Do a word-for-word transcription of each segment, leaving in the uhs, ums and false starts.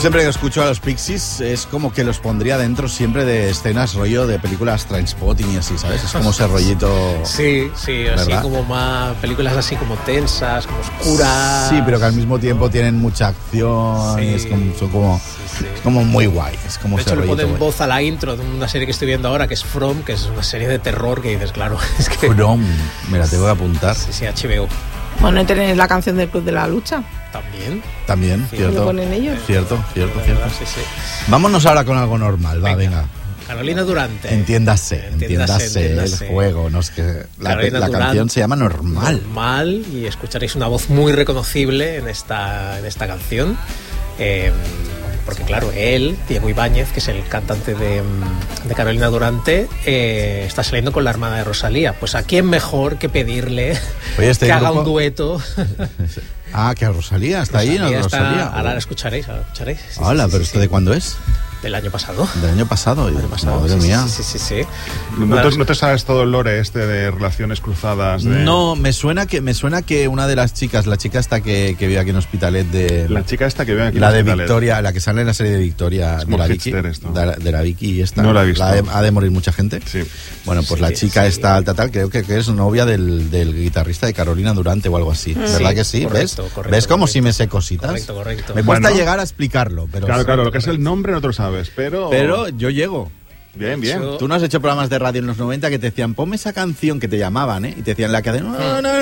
siempre que escucho a los Pixies es como que los pondría dentro siempre de escenas rollo de películas Trainspotting y así, ¿sabes? Es como ese rollito... Sí, sí, así ¿verdad? como más películas así como tensas, como oscuras. Sí, pero que al mismo tiempo tienen mucha acción, Sí, y es como, son como, sí, sí. es como muy guay. Es como De ese hecho, le rollito ponen guay. voz a la intro de una serie que estoy viendo ahora, que es From, que es una serie de terror que dices, claro, es que... From, me la tengo que apuntar. Sí, sí, H B O. Bueno, y tenéis la canción del Club de la Lucha. También. También, Sí, cierto. ¿lo ponen ellos? Cierto, cierto, De cierto. verdad, sí, sí. Vámonos ahora con algo normal, va, venga. Carolina Durante. Entiéndase, Entiéndase, entiéndase, entiéndase. el juego, no es que la, Carolina la Durant, canción se llama Normal. Normal, y escucharéis una voz muy reconocible en esta, en esta canción. Eh, porque claro, él, Diego Ibáñez, que es el cantante de, de Carolina Durante, eh, está saliendo con la hermana de Rosalía. Pues ¿a quién mejor que pedirle Oye, este que haga grupo- un dueto? Ah, que Rosalía está ahí, ¿no? Rosalía está- Rosalía. ahora la escucharéis, ahora la escucharéis. Sí, Hola, sí, pero sí, ¿esto sí. de cuándo es? Del año pasado. Del año pasado. Del año pasado, Madre sí, mía. Sí, sí, sí, sí. ¿No te, no te sabes todo el lore este de relaciones cruzadas? De... No, me suena que me suena que una de las chicas, la chica esta que, que vive aquí en Hospitalet de La chica esta que ve aquí. la en de Hospitalet. Victoria, la que sale en la serie de Victoria, Es de muy la Vicky, hipster esto. de la, de la Vicky y esta. No la he visto. de- ha de morir mucha gente. Sí. Bueno, pues Sí, la chica sí. esta alta tal, creo que, que es novia del, del guitarrista de Carolina Durante o algo así. ¿Verdad Sí, que sí? correcto, ¿Ves? correcto, ¿Ves cómo correcto. si me sé cositas? Correcto, correcto. Me cuesta Bueno. llegar a explicarlo, pero Claro, claro, lo que es el nombre no te lo sabes, pero... pero yo llego. Bien, bien. Yo- Tú no has hecho programas de radio en los noventa que te decían, ponme esa canción que te llamaban, ¿eh? Y te decían la que de... No, no, no, no,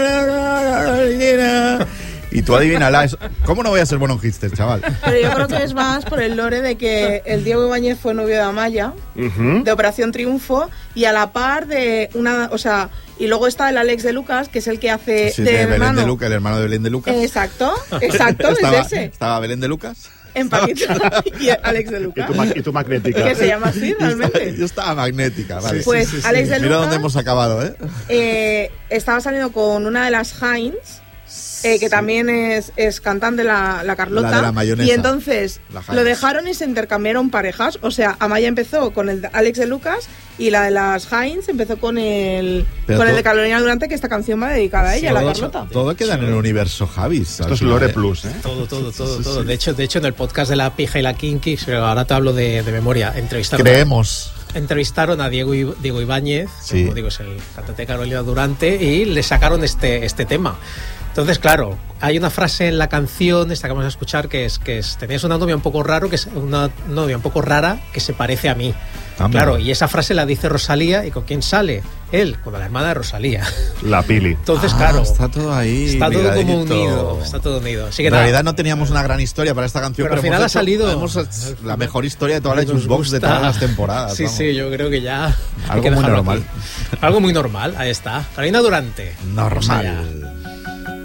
no, no. Y tú adivínala. Eso. ¿Cómo no voy a ser bueno hipster, chaval? Pero yo creo que es más por el lore de que el Diego Ibáñez fue novio de Amaya, Ujú. de Operación Triunfo, y a la par de una... O sea, y luego está el Alex de Lucas, que es el que hace Sí, de, de Belén hermano. de Lucas, el hermano de Belén de Lucas. Exacto, exacto, estaba, es ese. estaba Belén de Lucas. En Paquita y Alex de Y Lucas. tu, ma- y tu magnética. Que se llama así, Yo estaba, realmente. yo estaba magnética, vale. Pues Alex de Mira Lucas dónde hemos acabado, ¿eh? eh, estaba saliendo con una de las Heinz, eh, que también es, es cantante, la, la Carlota. La de la mayonesa. Y entonces La Heinz. lo dejaron y se intercambiaron parejas. O sea, Amaya empezó con el de Alex de Lucas y la de las Heinz empezó con el, Pero con el todo- de Carolina Durante, que esta canción va dedicada a ella, Sí, la todo- Carlota. Todo queda en el universo Javis. Esto es Lore Plus, ¿eh? Todo, todo, todo, todo. De hecho, de hecho, en el podcast de La Pija y la Kinky, pero ahora te hablo de, de memoria, entrevistaron, Creemos. entrevistaron a Diego, I- Diego Ibáñez, Sí. como digo, es el cantante de Carolina Durante, y le sacaron este, este tema. Entonces, claro, hay una frase en la canción esta que vamos a escuchar que es que es, tenías una novia un poco raro, que es una novia un poco rara que se parece a mí. Ah, Claro, mira. y esa frase la dice Rosalía, ¿y con quién sale? Él, con la hermana de Rosalía. La Pili. Entonces, Ah, claro, está todo ahí. está todo como miradito. unido, está todo unido. Así que En nada, realidad no teníamos una gran historia para esta canción, Pero pero, al final hemos ha hecho- salido- hemos hecho la mejor historia de toda la Nos Xbox de gusta. todas las temporadas. Sí, vamos. sí, yo creo que ya. hay Algo que muy dejarlo normal. aquí. Algo muy normal, ahí está. Carolina Durante. Vamos allá. Normal.